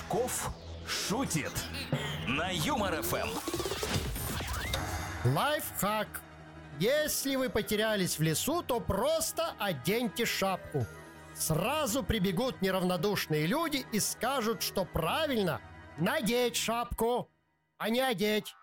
Кошельков шутит на Юмор ФМ. Лайфхак. Если вы потерялись в лесу, то просто оденьте шапку. Сразу прибегут неравнодушные люди и скажут, что правильно надеть шапку, а не одеть.